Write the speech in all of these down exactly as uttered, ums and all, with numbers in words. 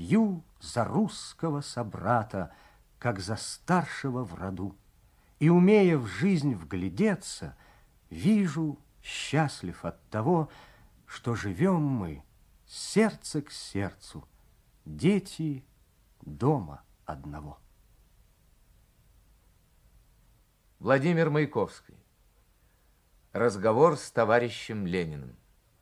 пью за русского собрата, как за старшего в роду. И, умея в жизнь вглядеться, вижу, счастлив от того, что живем мы сердце к сердцу, дети дома одного. Владимир Маяковский. Разговор с товарищем Лениным.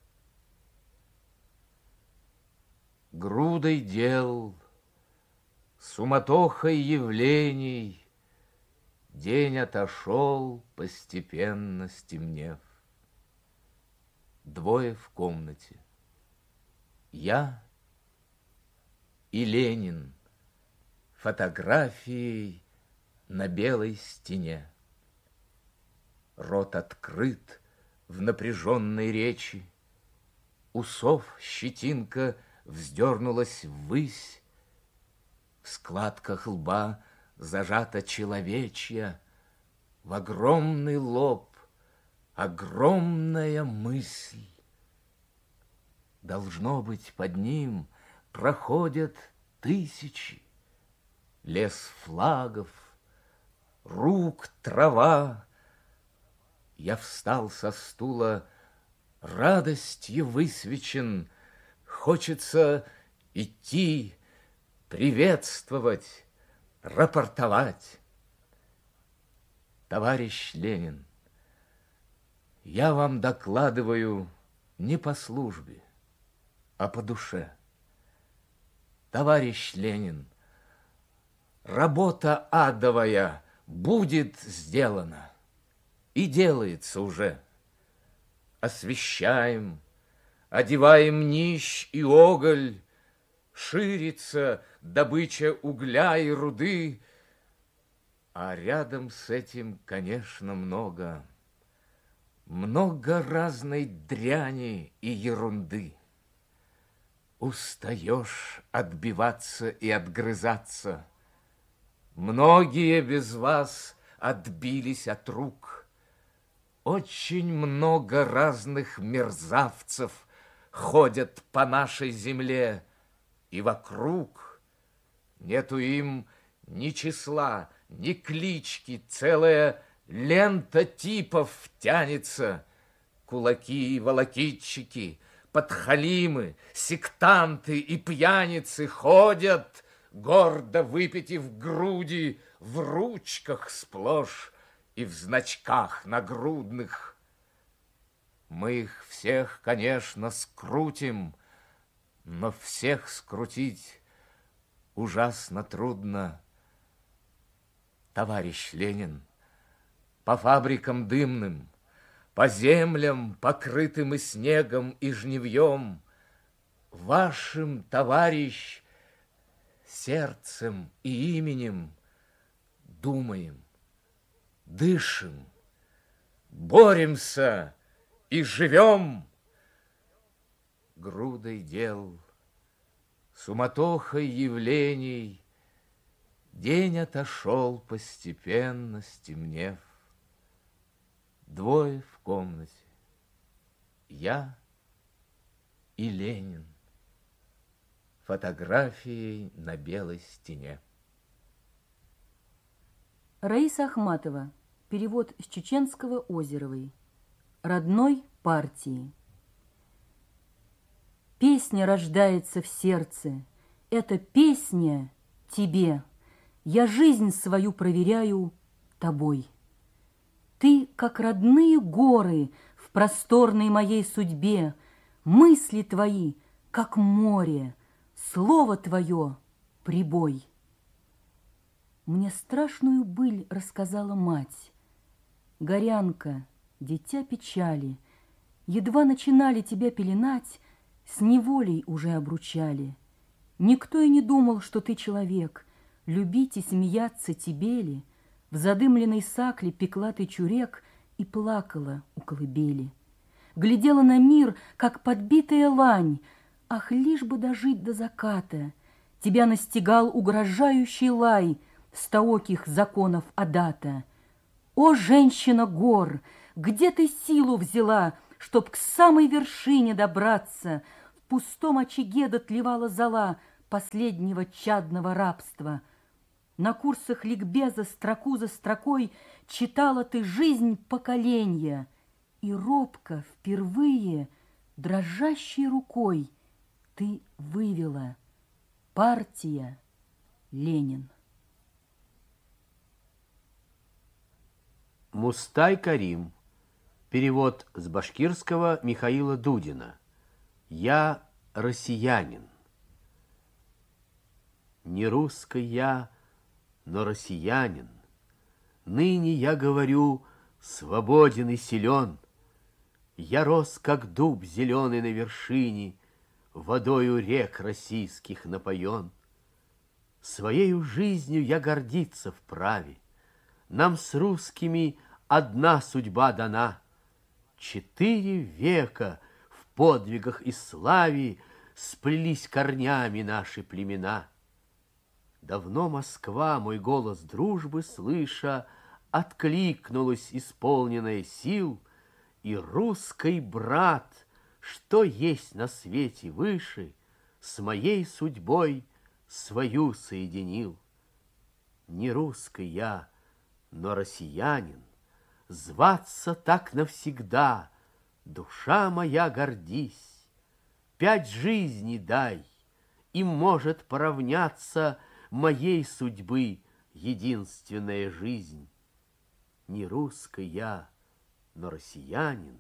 Грудой дел, суматохой явлений день отошел, постепенно стемнев. Двое в комнате. Я и Ленин фотографией на белой стене. Рот открыт в напряженной речи, усов щетинка вздернулась ввысь, в складках лба зажата человечья, в огромный лоб огромная мысль. Должно быть, под ним проходят тысячи, лес флагов, рук трава. Я встал со стула, радостью высвечен, хочется идти, приветствовать, рапортовать. Товарищ Ленин, я вам докладываю не по службе, а по душе. Товарищ Ленин, работа адовая будет сделана и делается уже. Освещаем, одеваем нищ и оголь, ширится добыча угля и руды, а рядом с этим, конечно, много, много разной дряни и ерунды. Устаешь отбиваться и отгрызаться. Многие без вас отбились от рук. Очень много разных мерзавцев ходят по нашей земле и вокруг. Нету им ни числа, ни клички, целая лента типов тянется. Кулаки и волокитчики, подхалимы, сектанты и пьяницы ходят, гордо выпитив груди, в ручках сплошь и в значках нагрудных. Мы их всех, конечно, скрутим, но всех скрутить ужасно трудно. Товарищ Ленин, по фабрикам дымным, по землям, покрытым и снегом, и жнивьем, вашим, товарищ, сердцем и именем думаем, дышим, боремся и живем. Грудой дел, суматохой явлений день отошел, постепенно стемнев. Двое в комнате, я и Ленин, фотографией на белой стене. Раиса Ахматова. Перевод с чеченского Озеровой. Родной партии. Песня рождается в сердце. Эта песня тебе. Я жизнь свою проверяю тобой. Ты, как родные горы в просторной моей судьбе, мысли твои, как море, слово твое — прибой. Мне страшную быль рассказала мать. Горянка, дитя печали, едва начинали тебя пеленать, с неволей уже обручали. Никто и не думал, что ты человек, любить и смеяться тебе ли. В задымленной сакле пекла ты чурек и плакала у колыбели. Глядела на мир, как подбитая лань. Ах, лишь бы дожить до заката. Тебя настигал угрожающий лай стаоких законов Адата. О, женщина гор, где ты силу взяла, чтоб к самой вершине добраться? В пустом очаге дотлевала зола, последнего чадного рабства. На курсах ликбеза строку за строкой читала ты жизнь поколенья, и робко впервые дрожащей рукой ты вывела: партия Ленин. Мустай Карим. Перевод с башкирского Михаила Дудина. Я россиянин. Не русский я, но россиянин. Ныне я говорю, свободен и силен. Я рос, как дуб зеленый на вершине, водою рек российских напоен. Своею жизнью я гордиться вправе. Нам с русскими одна судьба дана. Четыре века в подвигах и славе сплелись корнями наши племена. Давно Москва, мой голос дружбы слыша, откликнулась, исполненная сил, и русский брат, что есть на свете выше, с моей судьбой свою соединил. Не русский я, но россиянин, зваться так навсегда, душа моя, гордись. Пять жизней дай, и может поравняться моей судьбы единственная жизнь. Не русский я, но россиянин,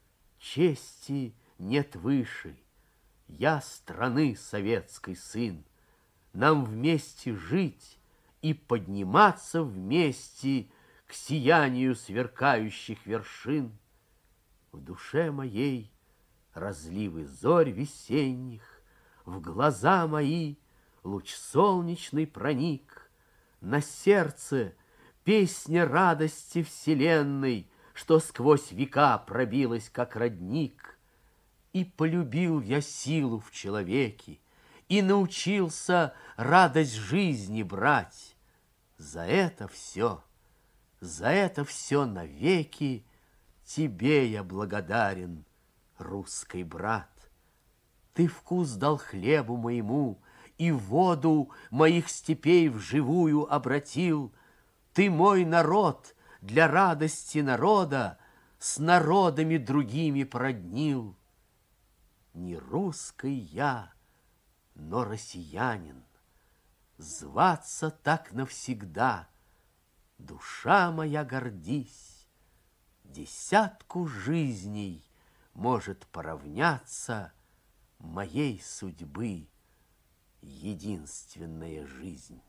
чести нет выше. Я страны советской сын, нам вместе жить и подниматься вместе к сиянию сверкающих вершин. В душе моей разливы зорь весенних, в глаза мои луч солнечный проник, на сердце песня радости вселенной, что сквозь века пробилась, как родник. И полюбил я силу в человеке, и научился радость жизни брать. За это все, за это все навеки тебе я благодарен, русский брат. Ты вкус дал хлебу моему, и воду моих степей в живую обратил. Ты мой народ для радости народа с народами другими породнил. Не русский я, но россиянин, зваться так навсегда. Душа моя, гордись, десятку жизней может поравняться моей судьбы единственная жизнь.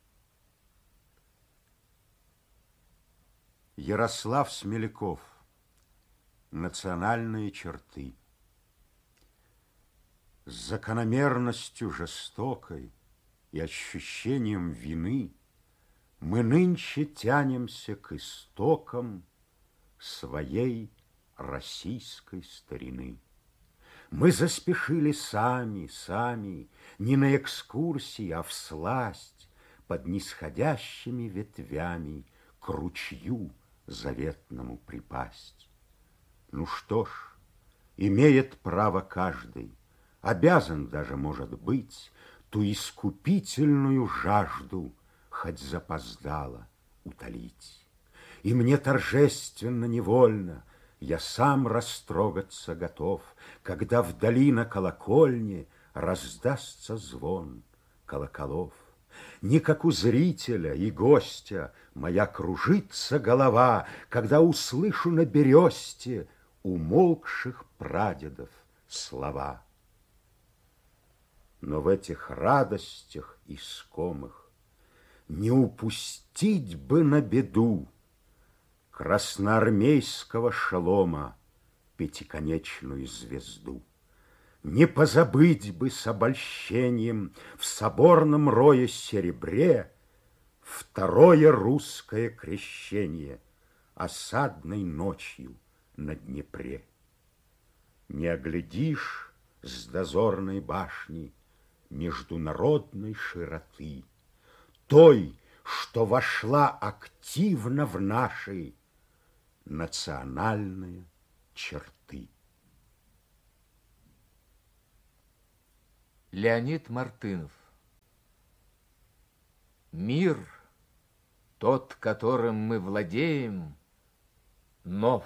Ярослав Смеляков. Национальные черты. С закономерностью жестокой и ощущением вины мы нынче тянемся к истокам своей российской старины. Мы заспешили сами, сами, не на экскурсии, а всласть, под нисходящими ветвями к ручью заветному припасть. Ну что ж, имеет право каждый, обязан даже, может быть, ту искупительную жажду хоть запоздало утолить. И мне торжественно невольно я сам растрогаться готов, когда вдали на колокольне раздастся звон колоколов. Не как у зрителя и гостя моя кружится голова, когда услышу на бересте умолкших прадедов слова. Но в этих радостях искомых не упустить бы на беду красноармейского шелома пятиконечную звезду. Не позабыть бы с обольщением в соборном рое серебре второе русское крещение осадной ночью на Днепре. Не оглядишь с дозорной башни международной широты, той, что вошла активно в наши национальные черты. Леонид Мартынов. Мир, тот, которым мы владеем, нов.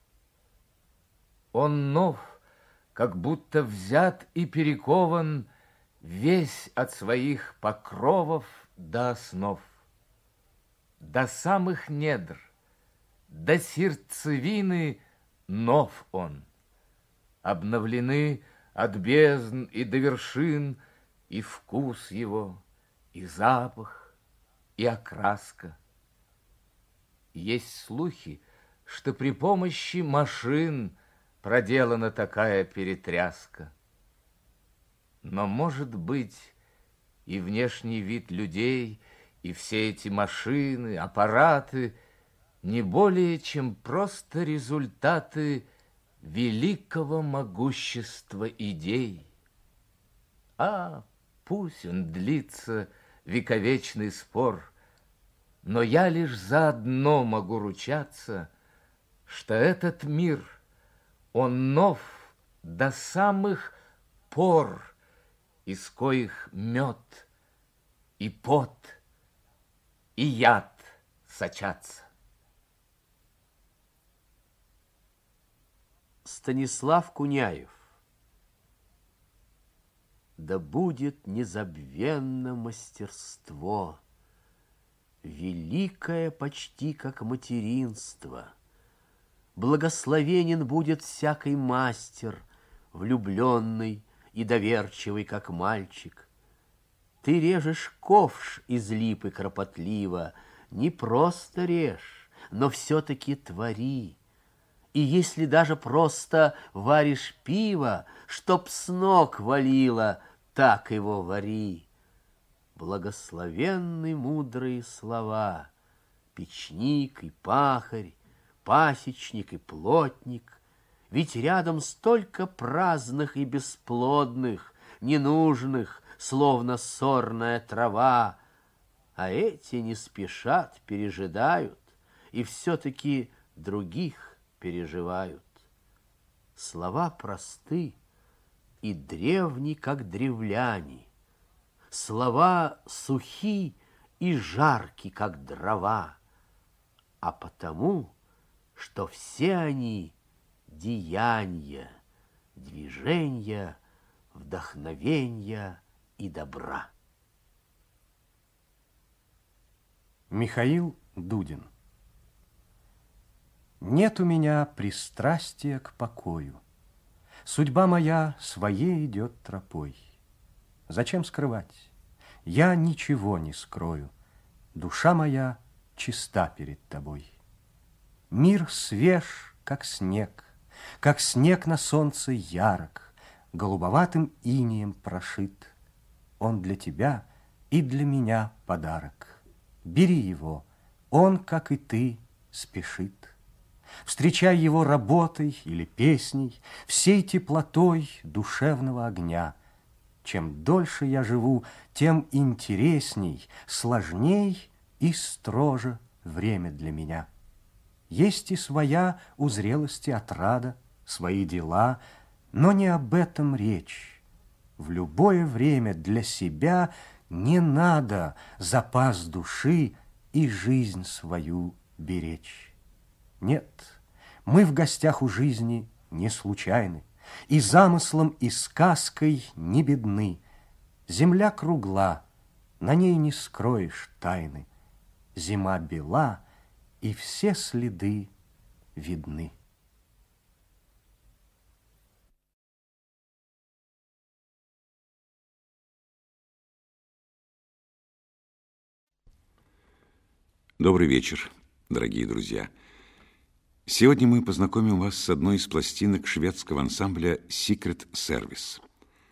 Он нов, как будто взят и перекован весь от своих покровов до основ, до самых недр, до сердцевины нов он. Обновлены от бездн и до вершин и вкус его, и запах, и окраска. Есть слухи, что при помощи машин проделана такая перетряска. Но, может быть, и внешний вид людей, и все эти машины, аппараты не более, чем просто результаты великого могущества идей. А пусть он длится, вековечный спор, но я лишь заодно могу ручаться, что этот мир, он нов до самых пор, из коих мед и пот и яд сочатся. Станислав Куняев. Да будет незабвенно мастерство, великое почти как материнство. Благословенен будет всякий мастер, влюбленный и доверчивый, как мальчик. Ты режешь ковш из липы кропотливо, не просто режь, но все-таки твори. И если даже просто варишь пиво, чтоб с ног валило, так его вари. Благословенны мудрые слова, печник и пахарь, пасечник и плотник, ведь рядом столько праздных и бесплодных, ненужных, словно сорная трава, а эти не спешат, пережидают и все-таки других переживают. Слова просты и древни, как древляне, слова сухи и жарки, как дрова, а потому, что все они деяния, движения, вдохновения и добра. Михаил Дудин. Нет у меня пристрастия к покою. Судьба моя своей идет тропой. Зачем скрывать? Я ничего не скрою. Душа моя чиста перед тобой. Мир свеж, как снег, как снег на солнце ярок, голубоватым инеем прошит. Он для тебя и для меня подарок. Бери его, он, как и ты, спешит. Встречай его работой или песней, всей теплотой душевного огня. Чем дольше я живу, тем интересней, сложней и строже время для меня. Есть и своя у зрелости отрада, свои дела, но не об этом речь. В любое время для себя не надо запас души и жизнь свою беречь. Нет, мы в гостях у жизни не случайны, и замыслом, и сказкой не бедны. Земля кругла, на ней не скроешь тайны. Зима бела, и все следы видны. Добрый вечер, дорогие друзья. Сегодня мы познакомим вас с одной из пластинок шведского ансамбля Secret Service.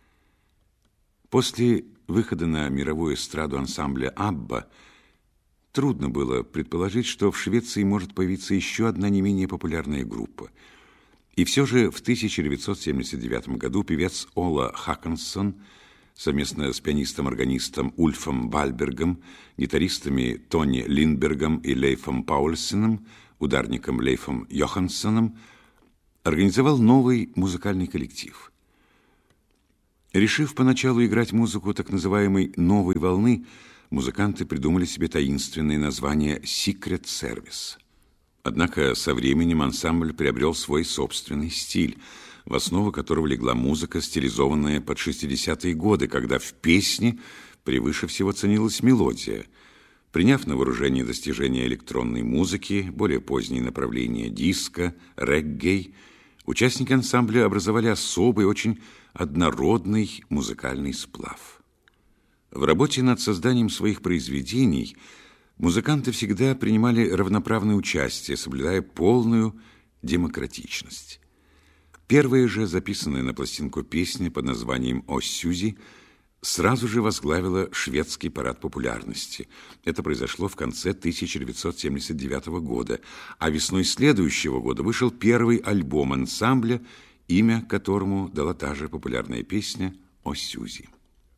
После выхода на мировую эстраду ансамбля Абба трудно было предположить, что в Швеции может появиться еще одна не менее популярная группа. И все же в тысяча девятьсот семьдесят девятом году певец Ола Хакконсон совместно с пианистом-органистом Ульфом Вальбергом, гитаристами Тони Линдбергом и Лейфом Паульсеном, ударником Лейфом Йоханссоном, организовал новый музыкальный коллектив. Решив поначалу играть музыку так называемой «новой волны», музыканты придумали себе таинственное название «Secret Service». Однако со временем ансамбль приобрел свой собственный стиль, в основу которого легла музыка, стилизованная под шестидесятые годы, когда в песне превыше всего ценилась мелодия. Приняв на вооружение достижения электронной музыки, более поздние направления диско, реггей, участники ансамбля образовали особый, очень однородный музыкальный сплав. В работе над созданием своих произведений музыканты всегда принимали равноправное участие, соблюдая полную демократичность. Первая же записанная на пластинку песня под названием «О Сюзи» сразу же возглавила шведский парад популярности. Это произошло в конце тысяча девятьсот семьдесят девятого года, а весной следующего года вышел первый альбом ансамбля, имя которому дала та же популярная песня «О Сюзи».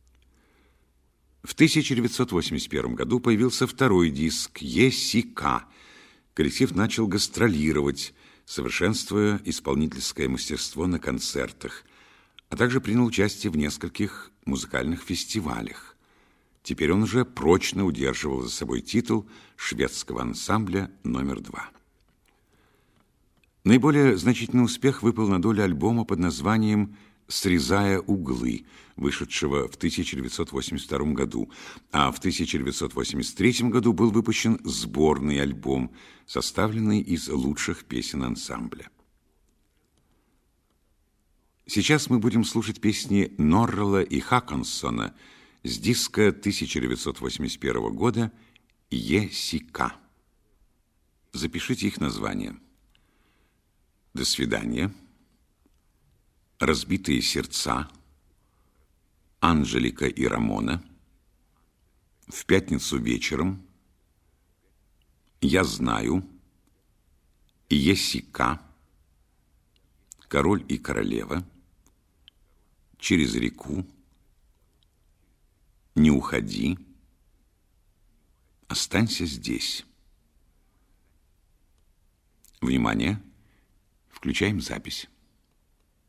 В тысяча девятьсот восемьдесят первом году появился второй диск «Е-Си-Ка». Коллектив начал гастролировать, совершенствуя исполнительское мастерство на концертах, а также принял участие в нескольких музыкальных фестивалях. Теперь он уже прочно удерживал за собой титул шведского ансамбля номер два. Наиболее значительный успех выпал на долю альбома под названием «Срезая углы», вышедшего в тысяча девятьсот восемьдесят втором году, а в тысяча девятьсот восемьдесят третьем году был выпущен сборный альбом, составленный из лучших песен ансамбля. Сейчас мы будем слушать песни Норрелла и Хаконсона с диска тысяча девятьсот восемьдесят первого года «Е-Си-Ка». Запишите их названия: «До свидания», «Разбитые сердца», «Анжелика и Рамона», «В пятницу вечером», «Я знаю», «Е-Си-Ка», «Король и королева», «Через реку», «Не уходи», «Останься здесь». Внимание! Включаем запись.